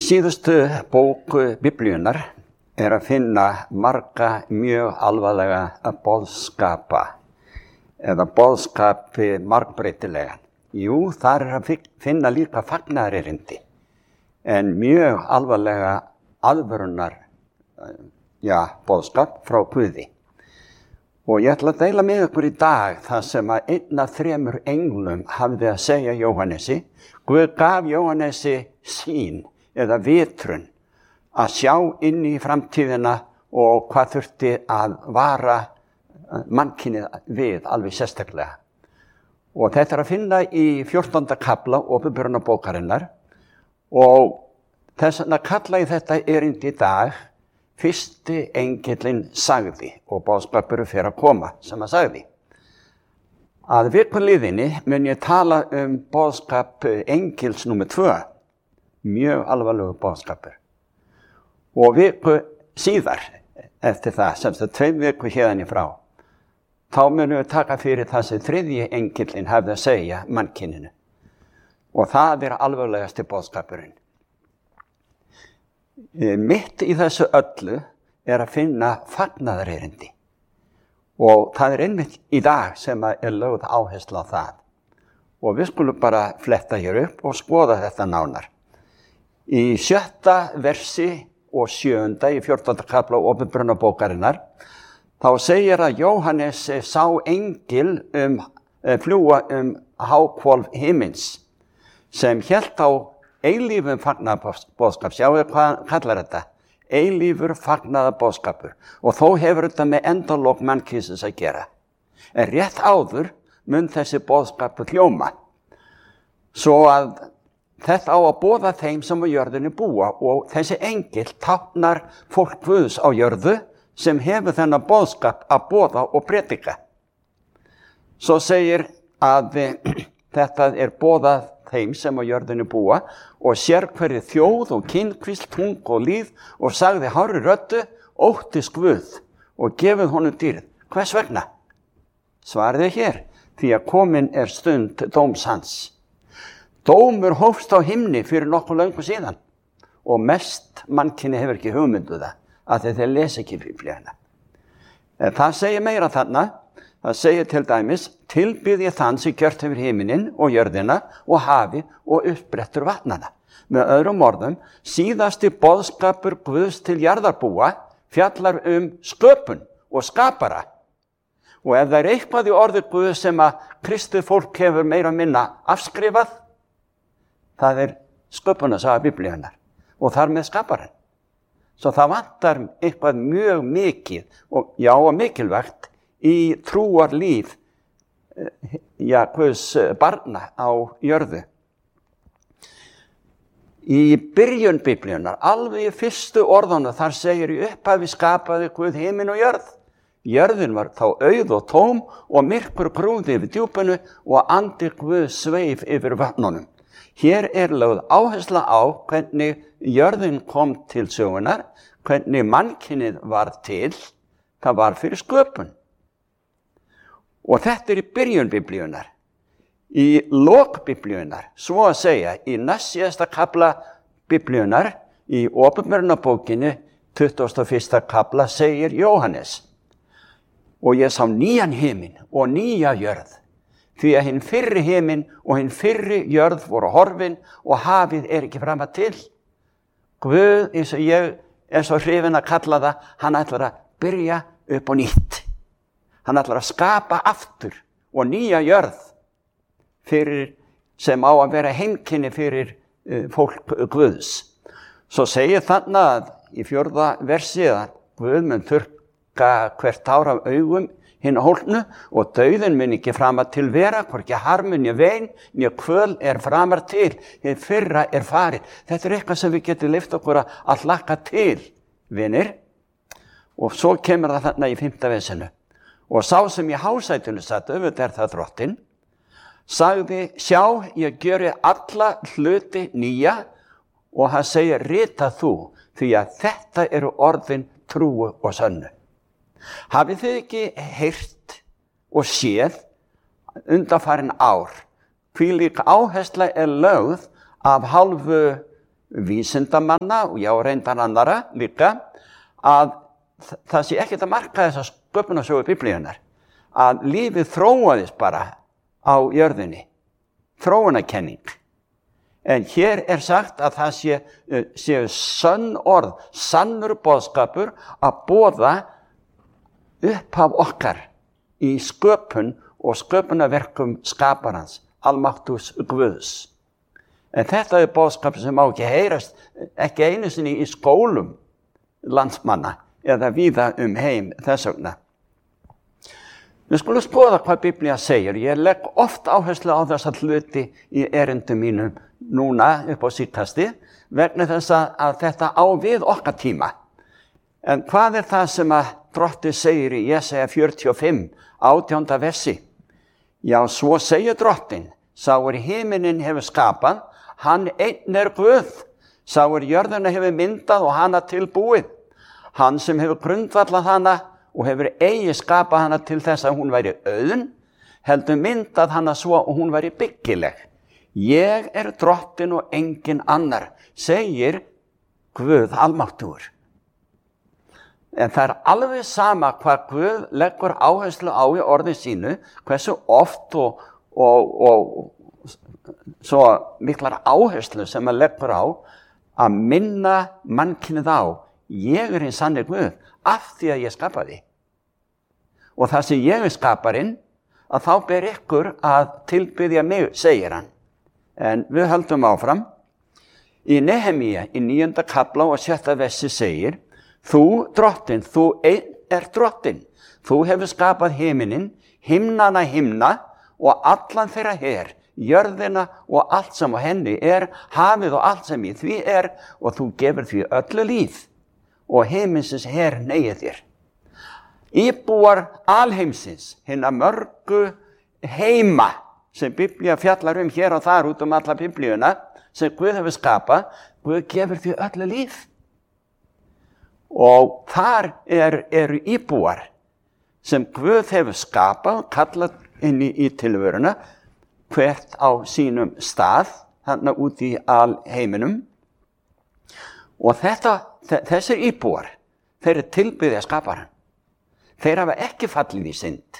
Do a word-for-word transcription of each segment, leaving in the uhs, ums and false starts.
síðustu bók Biblíunnar er að finna marga mjög alvarlega boðskapa eða boðskapi margbreytilegan. Jú, þar er að finna líka fagnaðarerindi en mjög alvarlega aðvörunar ja, boðskap frá Guði. Og ég ætla að deila með ykkur í dag það sem að einn af þremur englum hafði að segja Jóhannesi. Guð gaf Jóhannesi sýn eða vitrun að sjá inn í framtíðina og hvað þurfti að vara mannkynið við alveg sérstaklega. Og þetta er að finna í fjórtánda kafla Åpenbarunarbókarinnar og þess vegna kalla ég þetta erindi í dag fyrsti engillinn sagði og boðskapur fer að koma sem að sagði. Að vikuliðinni mun ég tala um boðskap engils númer tvö, mjög alvarlegu boðskapur. Og viku síðar eftir það, sem það tveim viku hérðan í frá, þá munum við taka fyrir það sem þriðji engillinn hefði að segja mannkyninu. Og það er alvarlegasti boðskapurinn. Mitt í þessu öllu er að finna fagnaðarerindi og það er einmitt í dag sem er lögð áhersla á það og við skulum bara fletta hér upp og skoða þetta nánar. Í sjötta versi og sjöunda í fjórtánda kafla Åpenbarunarbókarinnar þá segir að Jóhannes sá engil um, fljúga um háhvolf himins sem hélt á eilífum fagnaðarboðskap, sjáu hvað hann kallar þetta, eilífur fagnaðarboðskapur og þó hefur þetta með endalok mannkynsins að gera. En rétt áður mun þessi boðskapur hljóma, svo að þetta á að boða þeim sem á jörðinni búa og þessi engil táknar fólk Guðs á jörðu sem hefur þennan boðskap að boða og predika. Svo segir að þetta er boðað þeim sem á jörðinni búa og sér hverju þjóð og kynkvísl, tung og líð og sagði hárri röddu, óttist Guð og gefið honum dýrið. Hvers vegna? Svarið er hér, því að komin er stund dóms hans. Dómur hófst á himni fyrir nokkuð löngu síðan og mest mannkynni hefur ekki hugmyndu það að þeir lesa ekki Biblíuna. Það segir meira þarna. Það segir til dæmis, tilbyð ég þann sem gjört hefur himinin og jörðina og hafi og uppbrettur vatnana. Með öðrum orðum, síðasti boðskapur Guðs til jarðarbúa fjallar um sköpun og skapara. Og ef það er eitthvað í orði Guðs sem að kristið fólk hefur meira og minna afskrifað, það er sköpunarsaga Biblíunnar og þar með skaparan. Svo það vantar eitthvað mjög mikið og já og mikilvægt í trúarlíf ja, Guðs barna á jörðu. Í byrjun Biblíunnar, alveg í fyrstu orðana, þar segir í upphafi skapaði Guð himinn og jörð. Jörðin var þá auð og tóm og myrkur grúfði yfir djúpinu og andi Guð sveif yfir vatnunum. Hér er lögð áhersla á hvernig jörðin kom til sögunar, hvernig mannkynið var til, það var fyrir sköpun. Og þetta er í byrjun Biblíunnar. Í lok Biblíunnar, svo að segja, í næstsíðasta kafla Biblíunnar, í Åpenbarunarbókinni, tuttugasta og fyrsta kafla, segir Jóhannes: Og ég sá nýjan himinn og nýja jörð, því að hinn fyrri himinn og hinn fyrri jörð voru horfin og hafið er ekki fram að til. Guð, eins og ég er svo hrifinn að kalla það, hann ætlar að byrja upp á nýtt. Hann ætlar að skapa aftur og nýja jörð fyrir, sem á að vera heimkynni fyrir uh, fólk Guðs. Svo segir þarna að í fjórða versi að Guð mun þurrka hvert ár af augum hinn hólnu og dauðinn mun ekki framar til vera, hvorki harmun né vein, né kvöl er framar til, hið fyrra er farið. Þetta er eitthvað sem við getum leyft okkur að hlakka til, vinir. Og svo kemur það þarna í fimmta versinu. Og sá sem í hásætinu satt, auðvitað er það drottinn, sagði, sjá, ég gjöri alla hluti nýja og hann segir, rita þú, því að þetta eru orðin trúu og sönnu. Hafið þið ekki heyrt og séð undanfarin ár, hvílík áhersla er lögð af hálfu vísindamanna og já reyndar annara líka að það sé ekkert að marka þessa sköpunarsögu Biblíunnar að lífið þróaðist bara á jörðinni, þróunarkenning. En hér er sagt að það sé, séu sönn orð, sannur boðskapur að boða upphaf okkar í sköpun og sköpunarverkum skaparans, almáttugs Guðs. En þetta er boðskap sem má ekki heyrast, ekki einu sinni í skólum landsmanna eða víða um heim þess vegna. Við skulum skoða hvað Biblía segir. Ég legg oft áherslu á þessa hluti í erindum mínum núna upp á síðkasti vegna þess að þetta á við okkar tíma. En hvað er það sem að Drottinn segir í Jesaja fjörutíu og fimm, átjánda versi? Já, svo segir Drottinn, sá er himinin hefur skapað, hann einn er Guð, sá er jörðina hefur myndað og hana tilbúið, hann sem hefur grundvallað hana og hefur eigi skapað hana til þess að hún væri auðn, heldur myndað hana svo og hún væri byggileg. Ég er Drottinn og engin annar, segir Guð almáttugur. En það er alveg sama hvað Guð leggur áherslu á í orði sínu, hversu oft og, og, og svo miklar áherslu sem að leggur á að minna mannkynið á. Ég er hinn sanni Guð, af því að ég skapaði. Og það sem ég er skaparinn, að þá ber ykkur að tilbiðja mig, segir hann. En við höldum áfram. Í Nehemía, í níunda kafla og sjötta versi segir, þú, Drottinn, þú einn er Drottinn. Þú hefur skapað himinin, himnana himna og allan þeirra her, jörðina og allt sem á henni er, hafið og allt sem í því er, og þú gefur því öllu líf. Og heiminsins her neyið þér. Íbúar alheimsins, hinna mörgu heima sem Biblía fjallar um hér og þar út um alla Biblíuna, sem Guð hefur skapað, Guð gefur því öllu líf. Og þar er, eru íbúar sem Guð hefur skapað, kallað inn í, í tilveruna, hvert á sínum stað, þarna út í alheiminum. Og þetta Þessir íbúar, þeir eru tilbyðja skaparann. Þeir hafa ekki fallið í synd.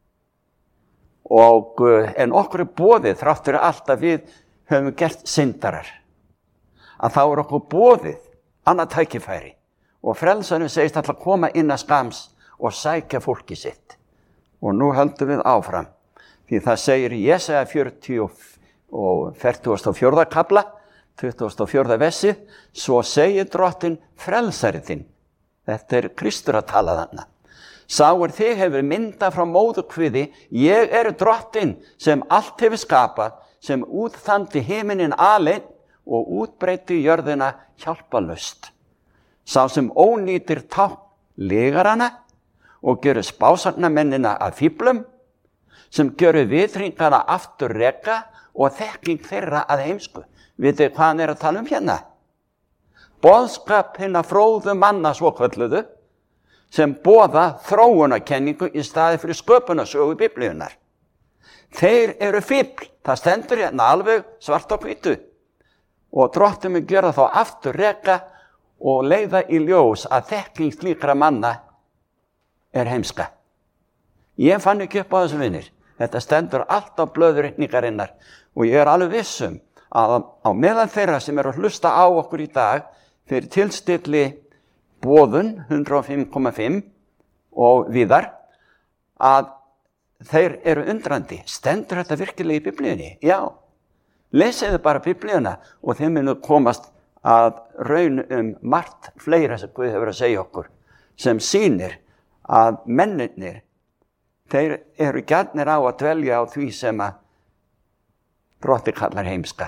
Og, en okkur er boðið, þráttur allt að við höfum gert syndarar. Að þá er okkur boðið annað tækifæri. Og frelsarinn segist alltaf koma inn að skams og sækja fólki sitt. Og nú höldum við áfram. Því það segir í Jesaja fjörutíu og fertugasta og fjórða kafla, tuttugasta og fjórða versi, svo segir Drottinn frelsari þinn. Þetta er Kristur að tala þarna. Sá er þig hefur myndað frá móðurkviði, ég er Drottinn sem allt hefur skapað, sem útþandi himinin aleinn og útbreyti jörðina hjálpalaust. Sá sem ónýtir tákn lygar hana og gjörur spásagnamennina að fíflum, sem gjörur viðhringana aftur reka og þekking þeirra að heimsku. Vitið hvað hann er að tala um hérna? Boðskap hinna fróðu manna svokölluðu sem boða þróunarkenningu í staði fyrir sköpunarsögu Biblíunnar. Þeir eru fífl, það stendur hérna alveg svart á hvítu. Og Drottinn mun gera þá aftur reka og leiða í ljós að þekking slíkra manna er heimska. Ég fann ekki upp á þessum vinnir. Þetta stendur allt á blöðurreikningarinnar og ég er alveg vissum að á meðan þeirra sem eru að hlusta á okkur í dag fyrir tilstilli boðun hundrað og fimm komma fimm og víðar að þeir eru undrandi. Stendur þetta virkilega í Biblíunni? Já. Lesiðu bara Biblíuna og þeim munu komast að raun um margt fleira sem Guð hefur að segja okkur sem sýnir að mennirnir þeir eru gjarnir á að dvelja á því sem að Drottinn kallar heimska.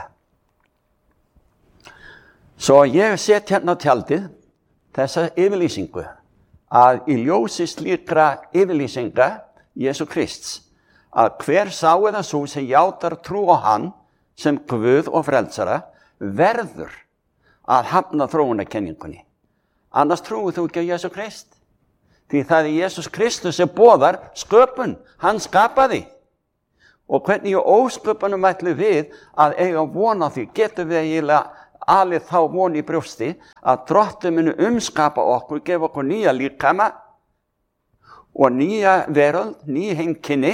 Svo ég set hérna á tjaldið þessa yfirlýsingu að í ljósi slíkra yfirlýsinga Jesú Krists að hver sá eða sú sem játar trú á hann sem Guð og frelsara verður að hafna þróunarkenningunni. Annars trúið þú ekki á Jesú Krist. Því það er Jesús Kristus sem boðar sköpun, hann skapaði. Og hvernig í ósköpunum ætlum við að eiga von á því, getum við eiginlega alið þá von í brjósti að Drottinn muni umskapa okkur, gefa okkur nýja líkama og nýja veröld, ný heimkynni,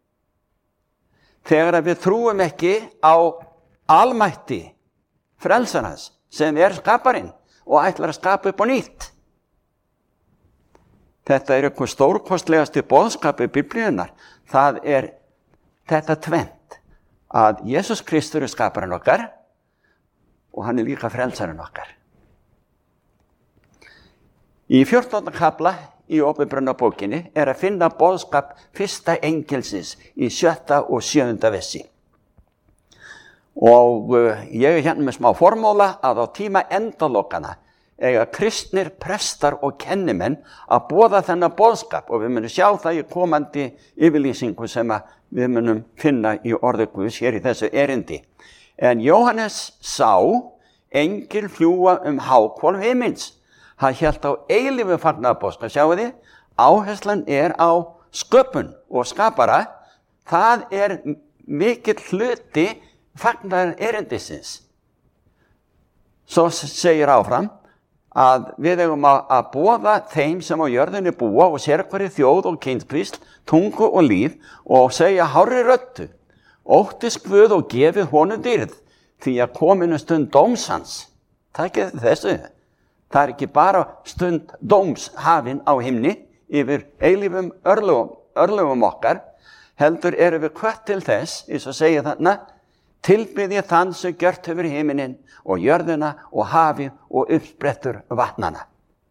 þegar að við trúum ekki á almætti frelsarans sem er skaparinn og ætlar að skapa upp á nýtt. Þetta er eitthvað stórkostlegasti boðskapi Biblíunnar. Það er þetta tvennt, að Jesús Kristur er skaparinn okkar og hann er líka frelsarinn okkar. Í fjórtánda kafla í Åpenbarunarbókinni er að finna boðskap fyrsta engelsins í sjötta og sjöunda versi. Og uh, ég er hérna með smá formóla að á tíma endalokana eiga kristnir prestar og kennimenn að boða þennan boðskap, og við munum sjá það í komandi yfirlýsingu sem að við munum finna í orði Guðs hér í þessu erindi. En Jóhannes sá engil fljúga um háhvolf himins. Hann hélt á eilífu fagnaðarboðskap. Sjáu þið, áherslan er á sköpun og skapara. Það er mikill hluti fagnaðar erindisins. Svo segir áfram að við eigum að, að boða þeim sem á jörðinni búa og sérhverri þjóð og kynskvísl, tungu og líf, og segja hárri röddu: óttist Guð og gefið honum dýrð, því að kominu stund dóms hans. Takið þessu. Það er ekki bara stund dóms hafin á himni yfir eilífum örlögum, örlögum okkar, heldur erum við hvött til þess, eins og segja þarna, tilbyðja þann sem gjört hefur himinin og jörðina og hafið og uppsprettur vatnana.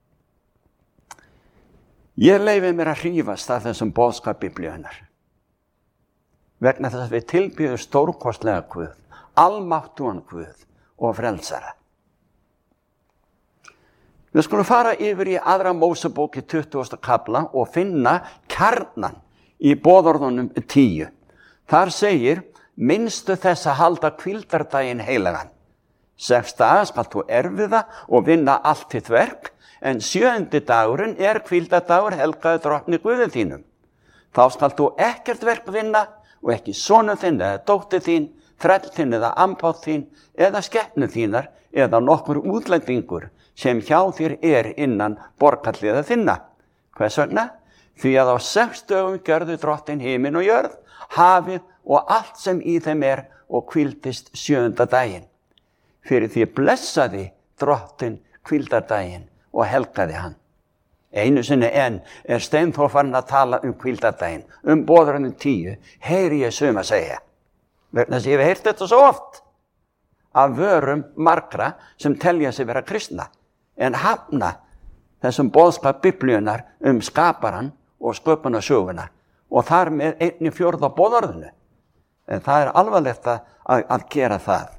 Ég leyfi mér að hrífast af þessum boðskap Biblíunnar, vegna þess að við tilbyðum stórkostlega Guð, almáttugan Guð og frelsara. Við skulum fara yfir í aðra Mósebók í tuttugasta kafla og finna kjarnan í boðorðunum tíu. Þar segir: minnstu þess að halda hvíldardaginn heilagan. Sex daga skal þú erfiða og vinna allt þitt verk, en sjöundi dagurinn er hvíldardagur helgaður Drottni Guði þínum. Þá skal þú ekkert verk vinna og ekki sonur þinn eða dóttir þín, þræll þinn eða ambátt þín eða skepnu þínar eða nokkur útlendingur sem hjá þér er innan borgarliða þinna. Hvers vegna? Því að á sex dögum gjörðu Drottinn himin og jörð, hafið og allt sem í þeim er, og hvíldist sjöunda daginn. Fyrir því blessaði Drottinn hvíldardaginn og helgaði hann. Einu sinni enn er Steinþór farinn að tala um hvíldardaginn, um boðorðunum tíu, heyri ég suma segja. Vegna þess að ég hef heyrt þetta svo oft af vörum margra sem telja sig vera kristna, en hafna þessum boðskap Biblíunnar um skaparan og sköpunarsöguna, og þar með einni fjórða boðorðinu. En það er alvarlegt að, að gera það.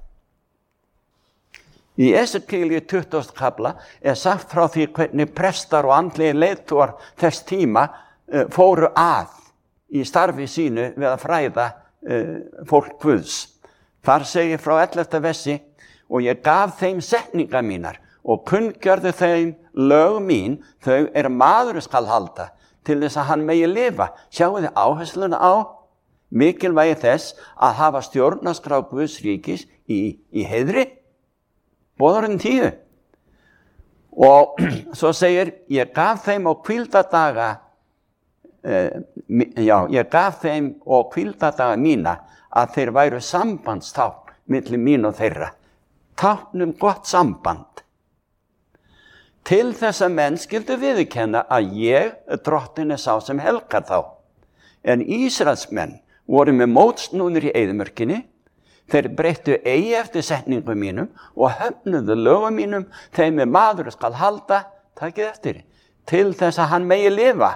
Í Esekiel í tuttugasta kafla er sagt frá því hvernig prestar og andlegir leiðtogar þess tíma uh, fóru að í starfi sínu við að fræða uh, fólk Guðs. Þar segir frá ellefta versi: og ég gaf þeim setningar mínar og kunngjörði þeim lög mín, þau er maður skal halda, til þess að hann megi lifa. Sjáu þið áhersluna á mikilvægi þess að hafa stjórnarskrá Guðs ríkis í, í heiðri. Boðorðin tíu. Og svo segir: ég gaf þeim á hvíldardaga eh, já, ég gaf þeim á hvíldardaga mína að þeir væru sambandstákn milli mín og þeirra. Tákn um gott samband. Til þess að menn skyldu viðurkenna að ég, Drottinn, er sá sem helgar þá. En Ísraelsmenn voru með mótsnúnir í eyðimörkinni. Þeir breyttu eigi eftir setningum mínum og höfnuðu lögum mínum, þeim er maður skal halda, takið eftir, til þess að hann megi lifa.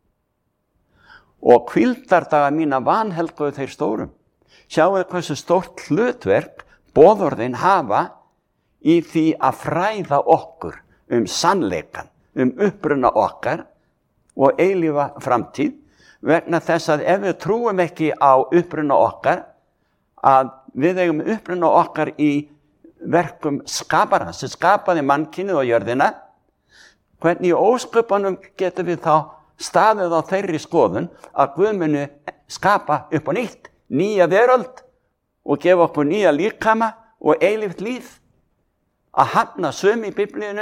Og hvíldardaga mína vanhelguðu þeir stórum. Sjáu hversu stórt hlutverk boðorðin hafa í því að fræða okkur um sannleikan, um uppruna okkar og eilífa framtíð, vegna þess að ef við trúum ekki á uppruna okkar, að við eigum uppruna okkar í verkum skaparans sem skapaði mannkynið og jörðina, hvernig í ósköpunum getum við þá staðið á þeirri skoðun að Guð muni skapa upp á nýtt, nýja veröld og gefa okkur nýja líkama og eilíft líf. að hafna sömu í Biblíunni